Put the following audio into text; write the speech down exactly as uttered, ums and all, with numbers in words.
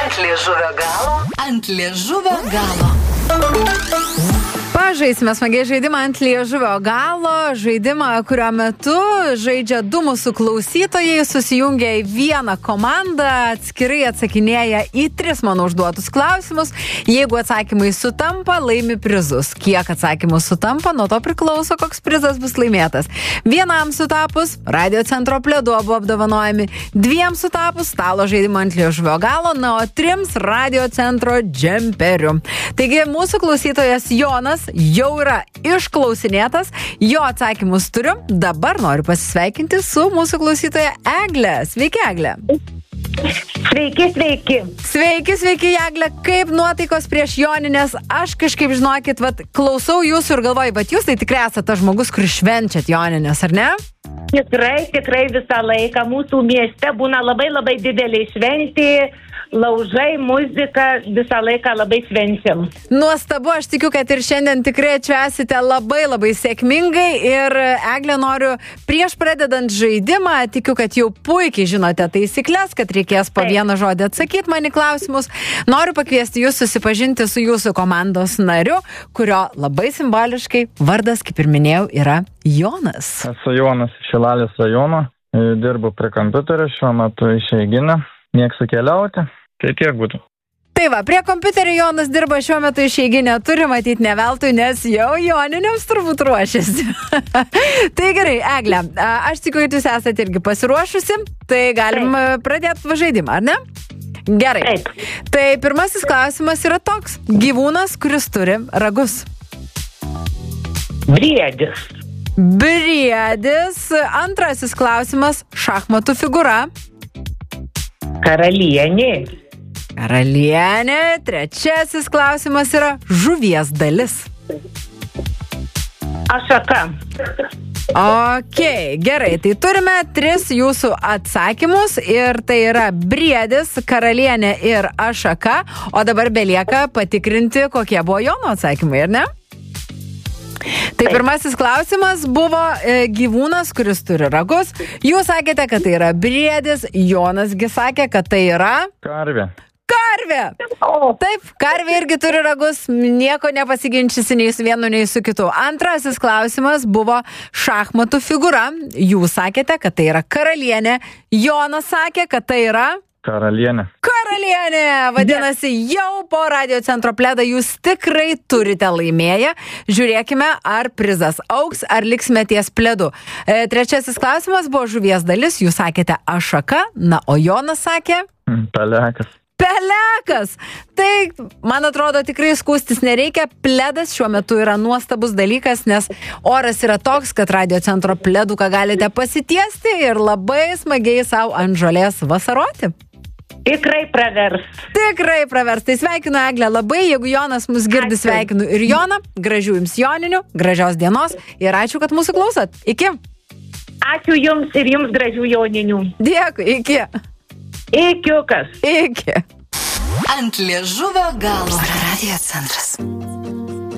Ant liežuvio galo. Ant liežuvio galo. Pažaisime smagiai žaidimą ant liežuvio galo, žaidimą, kurio metu žaidžia du mūsų klausytojai, susijungia į vieną komandą, atskirai atsakinėja į tris mano užduotus klausimus. Jeigu atsakymai sutampa, laimi prizus. Kiek atsakymų sutampa, nuo to priklauso, koks prizas bus laimėtas. Vienam sutapus, radio centro pledu abu apdovanojami, dviem sutapus, stalo žaidimą ant liežuvio galo, na, o trims radio centro džemperių. Taigi, mūsų klausytojas Jonas jau yra išklausinėtas, jo atsakymus turiu. Dabar noriu pasisveikinti su mūsų klausytoja Eglė. Sveiki, Eglė. Sveiki, sveiki. Sveiki, sveiki, Eglė. Kaip nuotaikos prieš Jonines? Aš kažkaip, žinokit, vat, klausau jūsų ir galvoju, bet jūs tai tikrai esate tas žmogus, kuris švenčiat Jonines, ar ne? Tikrai, tikrai visą laiką. Mūsų mieste būna labai labai didelė šventė. Laužai, muzika, visą laiką labai švenčiam. Nuostabu, aš tikiu, kad ir šiandien tikrai atšvęsite labai labai sėkmingai ir Eglė, noriu prieš pradedant žaidimą, tikiu, kad jau puikiai žinote taisyklės, kad reikės po vieną žodį atsakyti man į klausimus. Noriu pakviesti jūs susipažinti su jūsų komandos nariu, kurio labai simboliškai vardas, kaip ir minėjau, yra Jonas. Esu Jonas iš Šilalės rajono, dirbu prie kompiuterio, šiuo metu išeiginę. Mėgstu keliauti, tai tiek būtų. Tai va, prie kompiuterio Jonas dirba šiuo metu išeiginę, turi matyti ne veltui, nes jau Joniniams turbūt ruošiasi. Tai gerai, Eglė, aš tikiu, kad jūs esate irgi pasiruošusi, tai galim Taip. pradėti žaidimą, ar ne? Gerai. Taip. Tai pirmasis klausimas yra toks. Gyvūnas, kuris turi ragus. Briedis. Briedis. Antrasis klausimas. Šachmatų figūra. Karalienė. Karalienė. Trečiasis klausimas yra žuvies dalis. Ašaka. Ok, gerai. Tai turime tris jūsų atsakymus ir tai yra briedis, karalienė ir ašaka. O dabar belieka patikrinti, kokie buvo Jono atsakymai, ar ne? Tai pirmasis klausimas buvo e, gyvūnas, kuris turi ragus. Jūs sakėte, kad tai yra briedis, Jonasgi sakė, kad tai yra... Karvė. Karvė! O. Taip, karvė irgi turi ragus, nieko nepasiginčysi nei su vienu, nei su kitu. Antrasis klausimas buvo šachmatų figūra. Jūs sakėte, kad tai yra karalienė, Jonas sakė, kad tai yra... Karalienė. Karalienė! Vadinasi, jau po radio centro pledą jūs tikrai turite laimėję. Žiūrėkime, ar prizas augs, ar liksime ties pledu. E, trečiasis klausimas buvo žuvies dalis. Jūs sakėte ašaka, na, o Jonas sakė... Pelekas. Pelekas! Tai, man atrodo, tikrai skūstis nereikia. Pledas šiuo metu yra nuostabus dalykas, nes oras yra toks, kad radio centro pleduką galite pasitiesti ir labai smagiai savo ant žolės vasaroti. Tikrai pravers. Tikrai pravers. Tai sveikinu Eglę labai, jeigu Jonas mus girdi, Ačiū. sveikinu ir Joną. Gražių jums joninių, gražios dienos ir ačiū, kad mūsų klausot. Iki. Ačiū jums ir jums gražių joninių. Dėkui, iki. Ikiukas. Iki. Ant liežuvio galo. Radio centras.